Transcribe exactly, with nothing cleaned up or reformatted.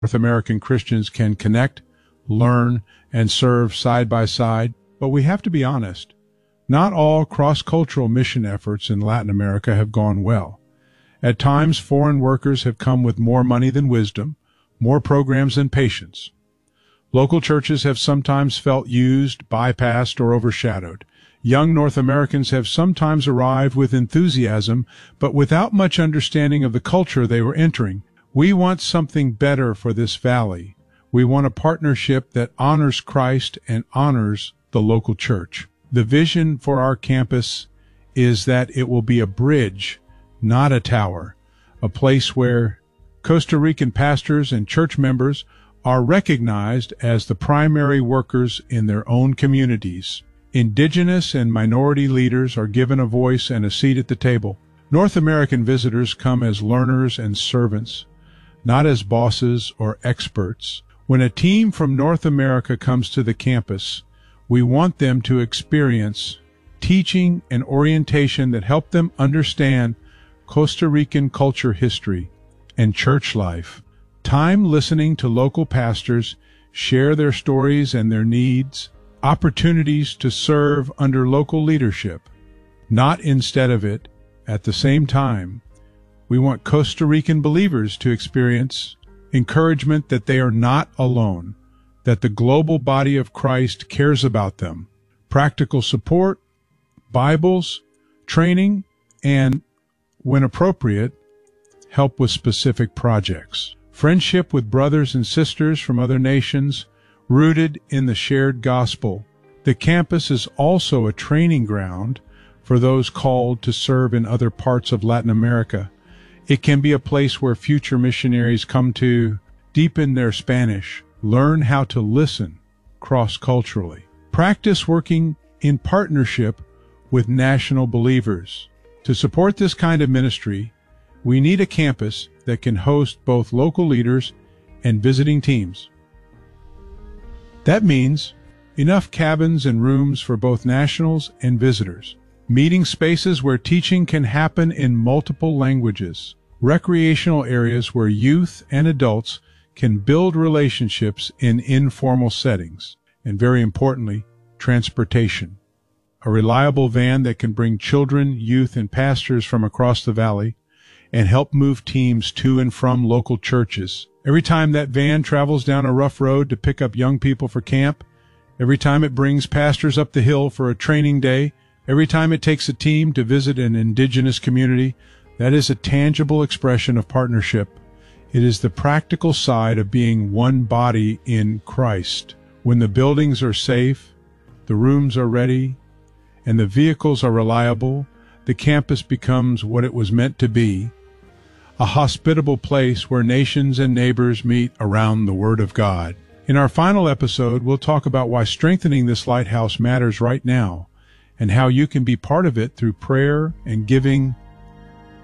North American Christians can connect, learn, and serve side by side. But we have to be honest. Not all cross-cultural mission efforts in Latin America have gone well. At times, foreign workers have come with more money than wisdom, more programs than patience. Local churches have sometimes felt used, bypassed, or overshadowed. Young North Americans have sometimes arrived with enthusiasm, but without much understanding of the culture they were entering. We want something better for this valley. We want a partnership that honors Christ and honors the local church. The vision for our campus is that it will be a bridge, not a tower, a place where Costa Rican pastors and church members are recognized as the primary workers in their own communities. Indigenous and minority leaders are given a voice and a seat at the table. North American visitors come as learners and servants, not as bosses or experts. When a team from North America comes to the campus, we want them to experience teaching and orientation that help them understand Costa Rican culture, history, and church life. Time listening to local pastors share their stories and their needs, opportunities to serve under local leadership, not instead of it. At the same time, we want Costa Rican believers to experience encouragement that they are not alone, that the global body of Christ cares about them, practical support, Bibles, training, and, when appropriate, help with specific projects. Friendship with brothers and sisters from other nations, rooted in the shared gospel. The campus is also a training ground for those called to serve in other parts of Latin America. It can be a place where future missionaries come to deepen their Spanish, learn how to listen cross-culturally, practice working in partnership with national believers. To support this kind of ministry, we need a campus that can host both local leaders and visiting teams. That means enough cabins and rooms for both nationals and visitors, meeting spaces where teaching can happen in multiple languages, recreational areas where youth and adults can build relationships in informal settings, and very importantly, transportation. A reliable van that can bring children, youth, and pastors from across the valley and help move teams to and from local churches. Every time that van travels down a rough road to pick up young people for camp, every time it brings pastors up the hill for a training day, every time it takes a team to visit an indigenous community, that is a tangible expression of partnership. It is the practical side of being one body in Christ. When the buildings are safe, the rooms are ready, and the vehicles are reliable, the campus becomes what it was meant to be, a hospitable place where nations and neighbors meet around the Word of God. In our final episode, we'll talk about why strengthening this lighthouse matters right now, and how you can be part of it through prayer and giving